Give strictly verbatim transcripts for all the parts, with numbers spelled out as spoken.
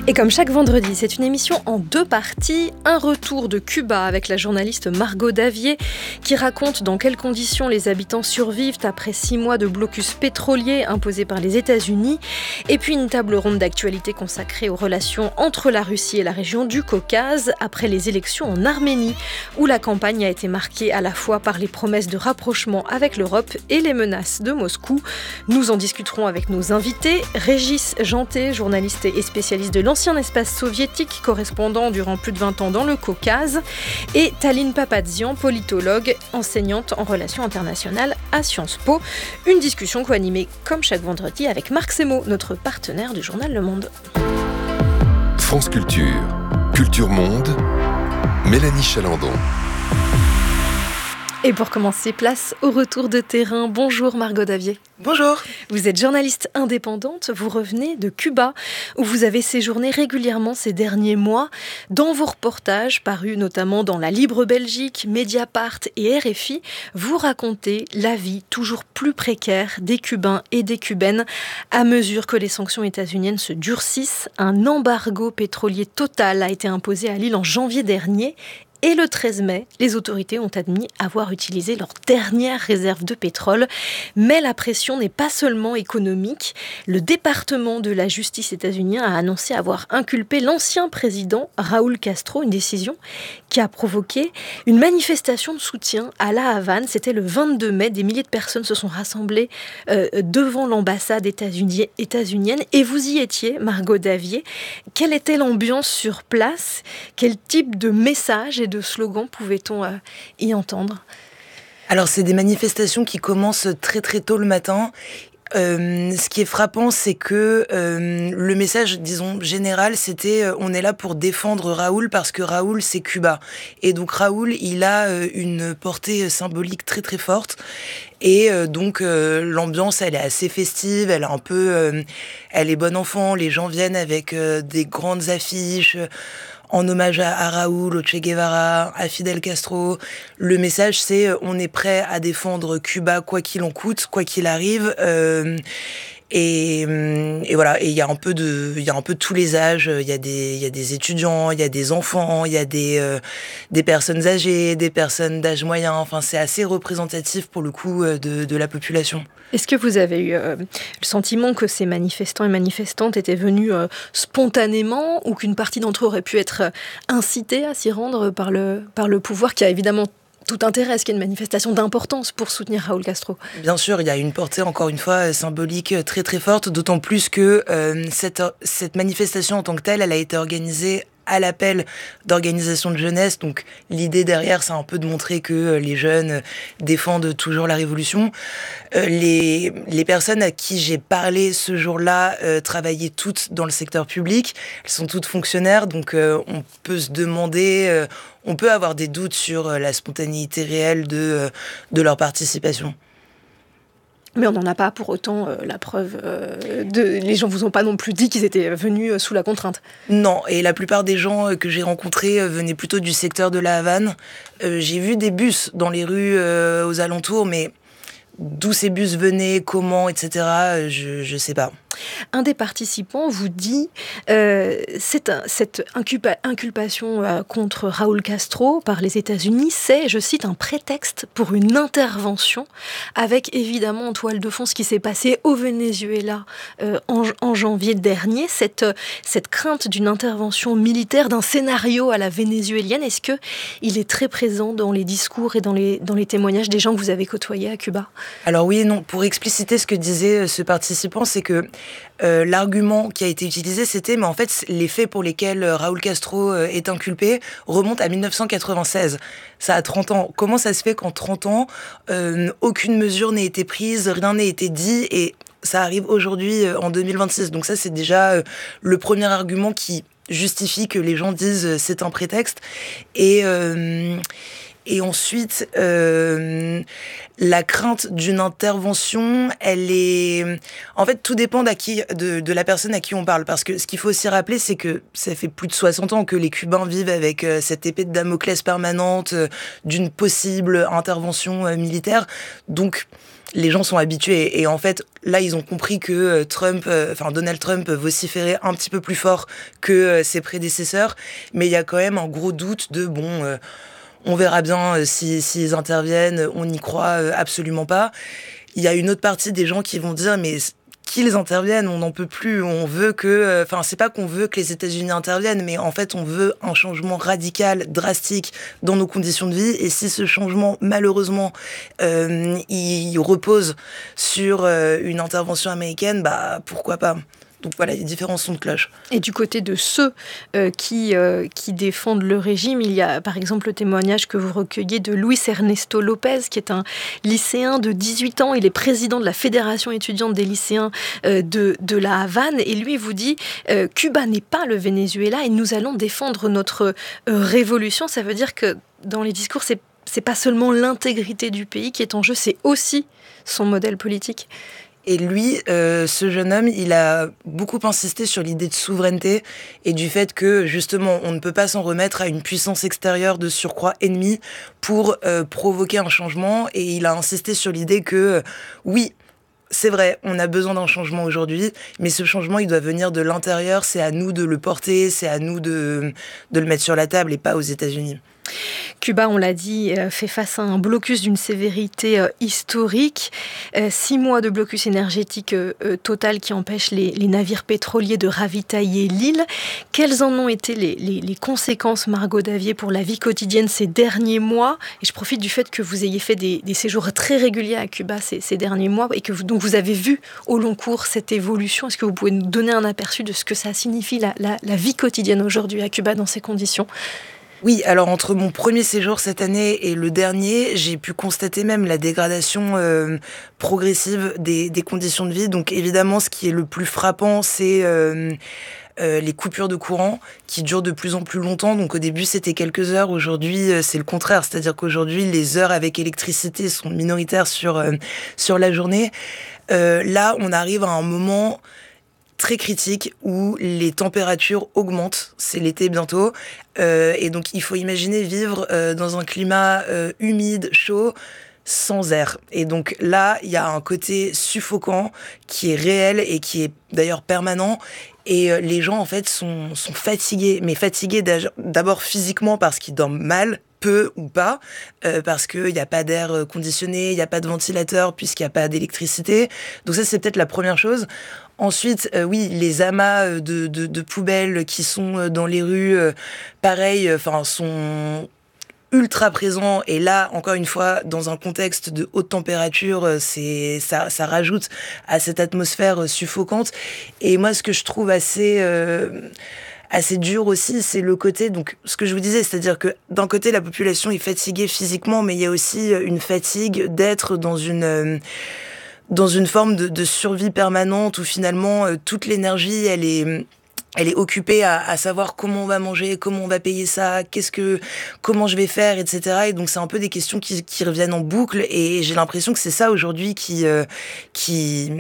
Et comme chaque vendredi, c'est une émission en deux parties. Un retour de Cuba avec la journaliste Margot Davier qui raconte dans quelles conditions les habitants survivent après six mois de blocus pétrolier imposé par les États-Unis. Et puis une table ronde d'actualité consacrée aux relations entre la Russie et la région du Caucase après les élections en Arménie, où la campagne a été marquée à la fois par les promesses de rapprochement avec l'Europe et les menaces de Moscou. Nous en discuterons avec nos invités. Régis Janté, journaliste et spécialiste de l'ancien espace soviétique, correspondant durant plus de vingt ans dans le Caucase, et Taline Papazian, politologue, enseignante en relations internationales à Sciences Po. Une discussion co-animée comme chaque vendredi avec Marc Semo, notre partenaire du journal Le Monde. France Culture, Culture Monde, Mélanie Chalandon. Et pour commencer, place au retour de terrain. Bonjour Margot Davier. Bonjour. Vous êtes journaliste indépendante, vous revenez de Cuba, où vous avez séjourné régulièrement ces derniers mois. Dans vos reportages, parus notamment dans La Libre Belgique, Mediapart et R F I, vous racontez la vie toujours plus précaire des Cubains et des Cubaines à mesure que les sanctions états-uniennes se durcissent. Un embargo pétrolier total a été imposé à l'île en janvier dernier. Et le treize mai, les autorités ont admis avoir utilisé leur dernière réserve de pétrole. Mais la pression n'est pas seulement économique. Le département de la justice états-unien a annoncé avoir inculpé l'ancien président Raúl Castro, une décision qui a provoqué une manifestation de soutien à La Havane. C'était le vingt-deux mai, des milliers de personnes se sont rassemblées euh, devant l'ambassade états-unienne. Et vous y étiez, Margot Davier. Quelle était l'ambiance sur place ? Quel type de message et de slogans pouvait-on euh, y entendre ? Alors, c'est des manifestations qui commencent très très tôt le matin. Euh, ce qui est frappant, c'est que euh, le message, disons, général, c'était euh, on est là pour défendre Raoul parce que Raoul, c'est Cuba. Et donc Raoul, il a euh, une portée symbolique très très forte. Et euh, donc euh, l'ambiance, elle est assez festive, elle est un peu, euh, elle est bon enfant. Les gens viennent avec euh, des grandes affiches en hommage à, à Raoul, au Che Guevara, à Fidel Castro. Le message, c'est euh, on est prêt à défendre Cuba quoi qu'il en coûte, quoi qu'il arrive. Euh, et, et voilà. Et il y a un peu de, il y a un peu de tous les âges. Il y a des, il y a des étudiants, il y a des enfants, il y a des, euh, des personnes âgées, des personnes d'âge moyen. Enfin, c'est assez représentatif pour le coup de, de la population. Est-ce que vous avez eu euh, le sentiment que ces manifestants et manifestantes étaient venus euh, spontanément ou qu'une partie d'entre eux aurait pu être euh, incités à s'y rendre par le, par le pouvoir qui a évidemment tout intérêt à ce qu'il y ait une manifestation d'importance pour soutenir Raúl Castro ? Bien sûr, il y a une portée, encore une fois, symbolique très très forte, d'autant plus que euh, cette, cette manifestation en tant que telle, elle a été organisée à l'appel d'organisations de jeunesse. Donc l'idée derrière, c'est un peu de montrer que les jeunes défendent toujours la révolution. Euh, les, les personnes à qui j'ai parlé ce jour-là euh, travaillaient toutes dans le secteur public. Elles sont toutes fonctionnaires, donc euh, on peut se demander, euh, on peut avoir des doutes sur euh, la spontanéité réelle de, euh, de leur participation. Mais on n'en a pas pour autant euh, la preuve. Euh, de... Les gens vous ont pas non plus dit qu'ils étaient venus euh, sous la contrainte. Non, et la plupart des gens euh, que j'ai rencontrés euh, venaient plutôt du secteur de la Havane. Euh, j'ai vu des bus dans les rues euh, aux alentours, mais d'où ces bus venaient, comment, et cetera, je je sais pas. Un des participants vous dit euh, cette, cette inculpa- inculpation euh, contre Raúl Castro par les États-Unis, c'est, je cite, un prétexte pour une intervention, avec évidemment en toile de fond ce qui s'est passé au Venezuela euh, en, en janvier dernier, cette, cette crainte d'une intervention militaire, d'un scénario à la vénézuélienne. Est-ce que il est très présent dans les discours et dans les, dans les témoignages des gens que vous avez côtoyés à Cuba ? Alors oui et non. Pour expliciter ce que disait ce participant, c'est que Euh, l'argument qui a été utilisé, c'était, mais en fait, les faits pour lesquels euh, Raúl Castro euh, est inculpé remontent à dix-neuf cent quatre-vingt-seize. Ça a trente ans. Comment ça se fait qu'en trente ans, euh, aucune mesure n'ait été prise, rien n'ait été dit, et ça arrive aujourd'hui, euh, en deux mille vingt-six. Donc ça, c'est déjà euh, le premier argument qui justifie que les gens disent euh, c'est un prétexte. Et... Euh, Et ensuite, euh, la crainte d'une intervention, elle est... En fait, tout dépend d'à qui, de, de la personne à qui on parle. Parce que ce qu'il faut aussi rappeler, c'est que ça fait plus de soixante ans que les Cubains vivent avec euh, cette épée de Damoclès permanente euh, d'une possible intervention euh, militaire. Donc, les gens sont habitués. Et en fait, là, ils ont compris que Trump, enfin euh, Donald Trump vociférait un petit peu plus fort que euh, ses prédécesseurs. Mais il y a quand même un gros doute de, bon, euh, on verra bien euh, si, s'ils interviennent, on n'y croit euh, absolument pas. Il y a une autre partie des gens qui vont dire, mais qu'ils interviennent, on n'en peut plus, on veut que... Enfin, euh, c'est pas qu'on veut que les États-Unis interviennent, mais en fait, on veut un changement radical, drastique dans nos conditions de vie. Et si ce changement, malheureusement, euh, il repose sur euh, une intervention américaine, bah pourquoi pas ? Donc voilà, les différents sons de cloche. Et du côté de ceux euh, qui, euh, qui défendent le régime, il y a par exemple le témoignage que vous recueillez de Luis Ernesto Lopez, qui est un lycéen de dix-huit ans. Il est président de la Fédération étudiante des lycéens euh, de, de la Havane. Et lui vous dit euh, « Cuba n'est pas le Venezuela et nous allons défendre notre euh, révolution ». Ça veut dire que dans les discours, c'est, c'est pas seulement l'intégrité du pays qui est en jeu, c'est aussi son modèle politique. Et lui, euh, ce jeune homme, il a beaucoup insisté sur l'idée de souveraineté et du fait que, justement, on ne peut pas s'en remettre à une puissance extérieure de surcroît ennemie pour euh, provoquer un changement. Et il a insisté sur l'idée que, euh, oui, c'est vrai, on a besoin d'un changement aujourd'hui, mais ce changement, il doit venir de l'intérieur. C'est à nous de le porter, c'est à nous de, de le mettre sur la table et pas aux États-Unis. Cuba, on l'a dit, fait face à un blocus d'une sévérité historique. Six mois de blocus énergétique total qui empêche les, les navires pétroliers de ravitailler l'île. Quelles en ont été les, les, les conséquences, Margot Davier, pour la vie quotidienne ces derniers mois ? Et je profite du fait que vous ayez fait des, des séjours très réguliers à Cuba ces, ces derniers mois et que vous, donc vous avez vu au long cours cette évolution. Est-ce que vous pouvez nous donner un aperçu de ce que ça signifie la, la, la vie quotidienne aujourd'hui à Cuba dans ces conditions ? Oui, alors entre mon premier séjour cette année et le dernier, j'ai pu constater même la dégradation euh, progressive des, des conditions de vie. Donc évidemment, ce qui est le plus frappant, c'est euh, euh, les coupures de courant qui durent de plus en plus longtemps. Donc au début, c'était quelques heures. Aujourd'hui, euh, c'est le contraire. C'est-à-dire qu'aujourd'hui, les heures avec électricité sont minoritaires sur, euh, sur la journée. Euh, là, on arrive à un moment très critique où les températures augmentent, c'est l'été bientôt, euh, et donc il faut imaginer vivre euh, dans un climat euh, humide, chaud, sans air. Et donc là, il y a un côté suffocant qui est réel et qui est d'ailleurs permanent. Et euh, les gens, en fait, sont, sont fatigués, mais fatigués d'abord physiquement parce qu'ils dorment mal, peu ou pas, euh, parce qu'il n'y a pas d'air conditionné, il n'y a pas de ventilateur puisqu'il n'y a pas d'électricité. Donc ça, c'est peut-être la première chose. Ensuite, euh, oui, les amas de, de, de poubelles qui sont dans les rues, euh, pareil, enfin, sont ultra présents. Et là, encore une fois, dans un contexte de haute température, c'est, ça, ça rajoute à cette atmosphère suffocante. Et moi, ce que je trouve assez... Euh, assez dur aussi, c'est le côté, donc ce que je vous disais, c'est-à-dire que d'un côté, la population est fatiguée physiquement, mais il y a aussi une fatigue d'être dans une... Euh, dans une forme de, de survie permanente où finalement euh, toute l'énergie elle est elle est occupée à, à savoir comment on va manger, comment on va payer ça, qu'est-ce que comment je vais faire, et cetera. Et donc c'est un peu des questions qui, qui reviennent en boucle et j'ai l'impression que c'est ça aujourd'hui qui euh, qui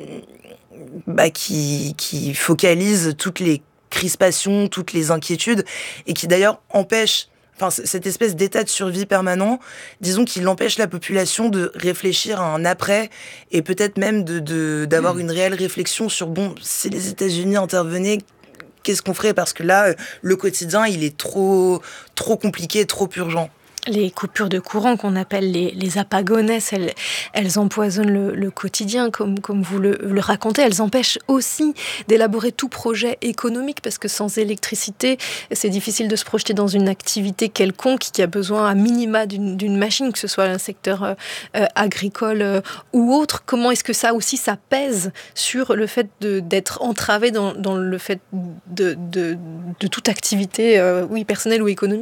bah, qui qui focalise toutes les crispations, toutes les inquiétudes et qui d'ailleurs empêche Enfin, cette espèce d'état de survie permanent, disons qu'il empêche la population de réfléchir à un après et peut-être même de, de, d'avoir mmh. une réelle réflexion sur, bon, si les États-Unis intervenaient, qu'est-ce qu'on ferait ? Parce que là, le quotidien, il est trop, trop compliqué, trop urgent. Les coupures de courant qu'on appelle les, les apagones, elles, elles empoisonnent le, le quotidien, comme, comme vous le, le racontez. Elles empêchent aussi d'élaborer tout projet économique, parce que sans électricité, c'est difficile de se projeter dans une activité quelconque qui a besoin à minima d'une, d'une machine, que ce soit un secteur euh, agricole euh, ou autre. Comment est-ce que ça aussi, ça pèse sur le fait de, d'être entravé dans, dans le fait de, de, de toute activité, euh, oui, personnelle ou économique ?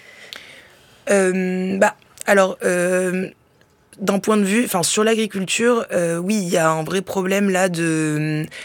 Euh, bah, alors, euh, d'un point de vue, enfin, sur l'agriculture, euh, oui, il y a un vrai problème là de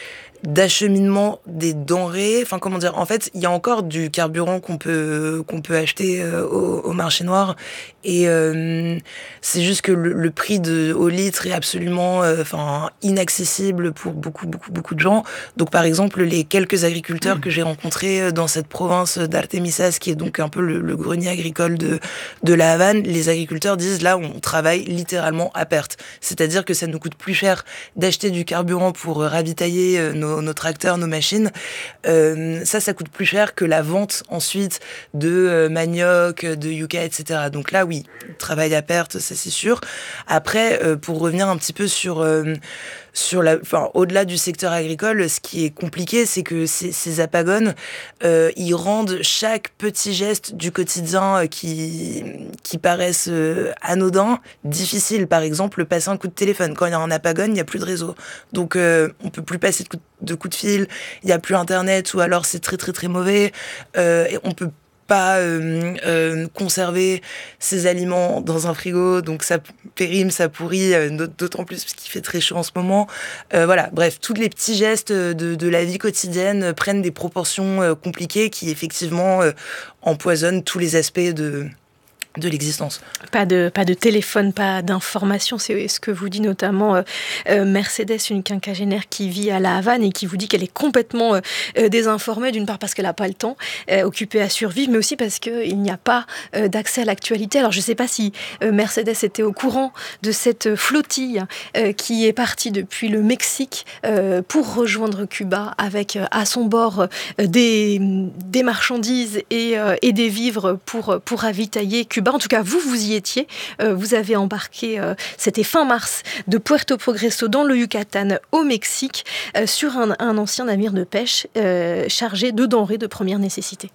d'acheminement des denrées. Enfin, comment dire, en fait, il y a encore du carburant qu'on peut, qu'on peut acheter euh, au, au marché noir. Et euh, c'est juste que le, le prix de, au litre est absolument euh, enfin, inaccessible pour beaucoup, beaucoup, beaucoup de gens. Donc, par exemple, les quelques agriculteurs mmh. que j'ai rencontrés dans cette province d'Artemisas, qui est donc un peu le, le grenier agricole de, de la Havane, les agriculteurs disent, là, on travaille littéralement à perte. C'est-à-dire que ça nous coûte plus cher d'acheter du carburant pour ravitailler euh, nos, nos tracteurs, nos machines. Euh, ça, ça coûte plus cher que la vente ensuite de euh, manioc, de yucca, et cetera. Donc là, oui, travail à perte, ça c'est sûr. Après, euh, pour revenir un petit peu sur... Euh, Sur la, enfin, au-delà du secteur agricole, ce qui est compliqué, c'est que ces, ces apagones, euh, ils rendent chaque petit geste du quotidien euh, qui, qui paraissent euh, anodins, difficile. Par exemple, passer un coup de téléphone. Quand il y a un apagone, il n'y a plus de réseau. Donc, euh, on peut plus passer de coups de, coup de fil, il n'y a plus Internet, ou alors c'est très, très, très mauvais. Euh, et on peut pas euh, euh, conserver ses aliments dans un frigo, donc ça périme, ça pourrit, euh, d'autant plus parce qu'il fait très chaud en ce moment. Euh, voilà, bref, tous les petits gestes de, de la vie quotidienne prennent des proportions euh, compliquées qui effectivement euh, empoisonnent tous les aspects de... de l'existence. Pas de, pas de téléphone, pas d'information, c'est ce que vous dit notamment euh, Mercedes, une quinquagénaire qui vit à la Havane et qui vous dit qu'elle est complètement euh, désinformée, d'une part parce qu'elle n'a pas le temps, euh, occupée à survivre, mais aussi parce qu'il n'y a pas euh, d'accès à l'actualité. Alors je ne sais pas si euh, Mercedes était au courant de cette flottille euh, qui est partie depuis le Mexique euh, pour rejoindre Cuba avec euh, à son bord euh, des, des marchandises et, euh, et des vivres pour, pour ravitailler Cuba. En tout cas, vous, vous y étiez. Euh, vous avez embarqué, euh, c'était fin mars, de Puerto Progreso dans le Yucatan au Mexique euh, sur un, un ancien navire de pêche euh, chargé de denrées de première nécessité.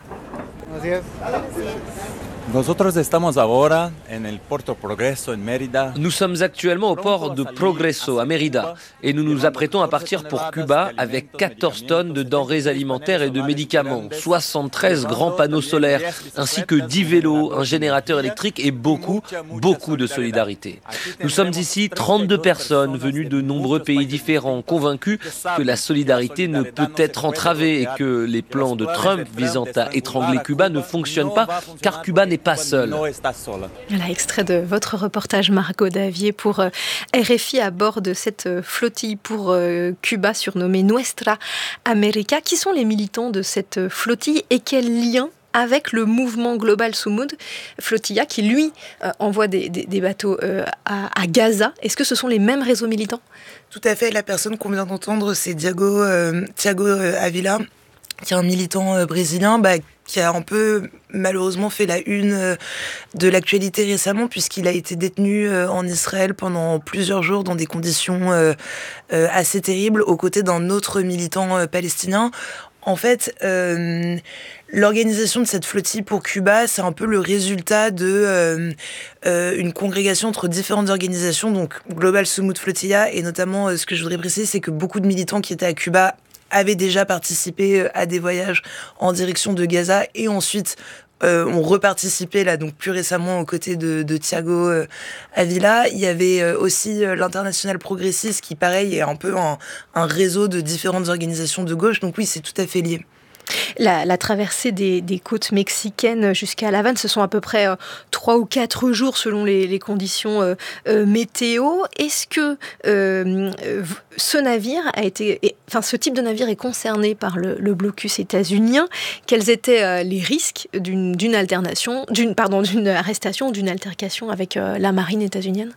Nosotros estamos ahora en el Puerto Progreso en Mérida. Nous sommes actuellement au port de Progreso à Mérida et nous nous apprêtons à partir pour Cuba avec quatorze tonnes de denrées alimentaires et de médicaments, soixante-treize grands panneaux solaires ainsi que dix vélos, un générateur électrique et beaucoup, beaucoup de solidarité. Nous sommes ici trente-deux personnes venues de nombreux pays différents, convaincus que la solidarité ne peut être entravée et que les plans de Trump visant à étrangler Cuba ne fonctionnent pas car Cuba n'est pas seul. Voilà, extrait de votre reportage, Margot Davier, pour euh, R F I à bord de cette euh, flottille pour euh, Cuba surnommée Nuestra América. Qui sont les militants de cette euh, flottille et quel lien avec le mouvement Global Sumud Flotilla qui, lui, euh, envoie des, des, des bateaux euh, à, à Gaza? Est-ce que ce sont les mêmes réseaux militants? Tout à fait. La personne qu'on vient d'entendre, c'est Diago, euh, Thiago Avila, qui est un militant euh, brésilien, bah, qui a un peu malheureusement fait la une euh, de l'actualité récemment, puisqu'il a été détenu euh, en Israël pendant plusieurs jours dans des conditions euh, euh, assez terribles, aux côtés d'un autre militant euh, palestinien. En fait, euh, l'organisation de cette flottille pour Cuba, c'est un peu le résultat de euh, euh, une congrégation entre différentes organisations, donc Global Sumud Flotilla, et notamment, euh, ce que je voudrais préciser, c'est que beaucoup de militants qui étaient à Cuba avaient déjà participé à des voyages en direction de Gaza et ensuite euh, ont reparticipé là donc plus récemment aux côtés de, de Thiago euh, Avila. Il y avait euh, aussi euh, l'Internationale progressiste qui pareil est un peu un, un réseau de différentes organisations de gauche. Donc oui, c'est tout à fait lié. La, la traversée des, des côtes mexicaines jusqu'à La Havane, ce sont à peu près trois euh, ou quatre jours selon les, les conditions euh, euh, météo. Est-ce que euh, ce navire a été, et, enfin ce type de navire est concerné par le, le blocus états-unien? Quels étaient euh, les risques d'une, d'une alternation, d'une pardon, d'une arrestation, d'une altercation avec euh, la marine états-unienne?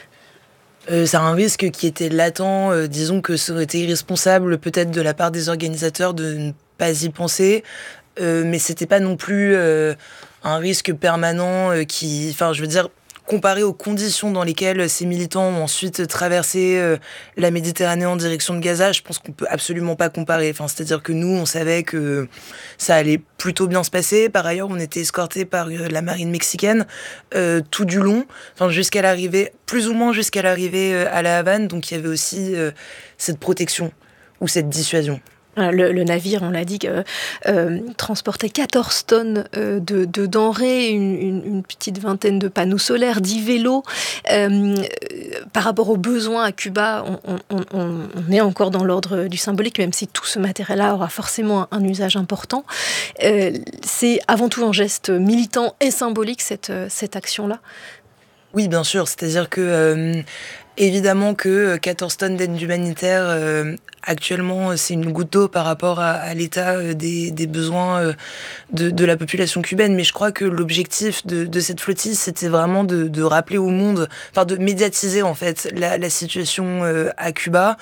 Euh, c'est un risque qui était latent. Euh, disons que ça aurait été irresponsable peut-être de la part des organisateurs de ne pas y penser, euh, mais c'était pas non plus euh, un risque permanent euh, qui, enfin, je veux dire, comparé aux conditions dans lesquelles ces militants ont ensuite traversé euh, la Méditerranée en direction de Gaza, je pense qu'on peut absolument pas comparer. Enfin, c'est-à-dire que nous, on savait que ça allait plutôt bien se passer. Par ailleurs, on était escortés par euh, la marine mexicaine euh, tout du long, enfin jusqu'à l'arrivée, plus ou moins jusqu'à l'arrivée euh, à la Havane. Donc il y avait aussi euh, cette protection ou cette dissuasion. Le, le navire, on l'a dit, euh, euh, transportait quatorze tonnes euh, de, de denrées, une, une, une petite vingtaine de panneaux solaires, dix vélos. Euh, par rapport aux besoins à Cuba, on, on, on, on est encore dans l'ordre du symbolique, même si tout ce matériel-là aura forcément un, un usage important. Euh, c'est avant tout un geste militant et symbolique, cette, cette action-là. Oui, bien sûr. C'est-à-dire que, euh, évidemment, que quatorze tonnes d'aide humanitaire, euh, actuellement, c'est une goutte d'eau par rapport à, à l'état des, des besoins de, de la population cubaine. Mais je crois que l'objectif de, de cette flottille, c'était vraiment de, de rappeler au monde, enfin, de médiatiser, en fait, la, la situation euh, à Cuba,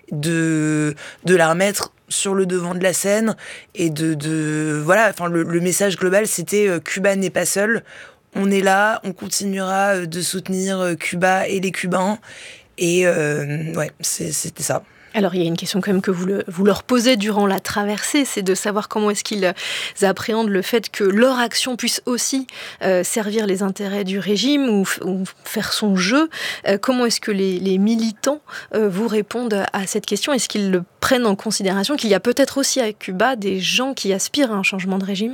de, de la remettre sur le devant de la scène et de, de voilà, enfin, le, le message global, c'était euh, Cuba n'est pas seul. On est là, on continuera de soutenir Cuba et les Cubains. Et euh, ouais, c'est, c'était ça. Alors, il y a une question quand même que vous, le, vous leur posez durant la traversée, c'est de savoir comment est-ce qu'ils appréhendent le fait que leur action puisse aussi euh, servir les intérêts du régime ou, ou faire son jeu. Euh, comment est-ce que les, les militants euh, vous répondent à cette question ? Est-ce qu'ils le prennent en considération qu'il y a peut-être aussi à Cuba des gens qui aspirent à un changement de régime ?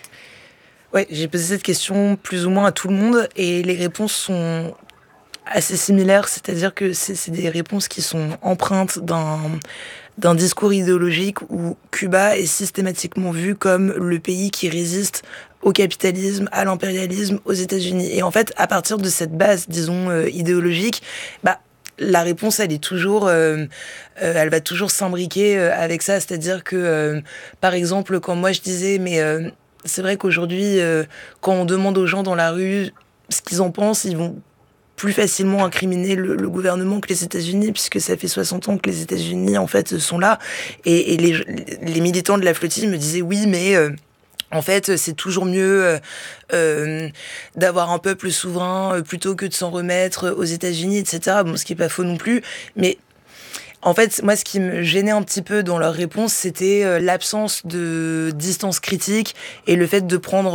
Ouais, j'ai posé cette question plus ou moins à tout le monde et les réponses sont assez similaires, c'est-à-dire que c'est, c'est des réponses qui sont empreintes d'un, d'un discours idéologique où Cuba est systématiquement vu comme le pays qui résiste au capitalisme, à l'impérialisme, aux États-Unis. Et en fait, à partir de cette base, disons, euh, idéologique, bah, la réponse, elle est toujours, euh, euh, elle va toujours s'imbriquer euh, avec ça, c'est-à-dire que, euh, par exemple, quand moi je disais, mais euh, c'est vrai qu'aujourd'hui, euh, quand on demande aux gens dans la rue ce qu'ils en pensent, ils vont plus facilement incriminer le, le gouvernement que les États-Unis, puisque ça fait soixante ans que les États-Unis, en fait, sont là. Et, et les, les militants de la flottille me disaient, oui, mais... Euh, En fait, c'est toujours mieux euh, euh, d'avoir un peuple souverain euh, plutôt que de s'en remettre aux États-Unis, et cetera. Bon, ce qui n'est pas faux non plus, mais... En fait, moi, ce qui me gênait un petit peu dans leur réponse, c'était l'absence de distance critique et le fait de prendre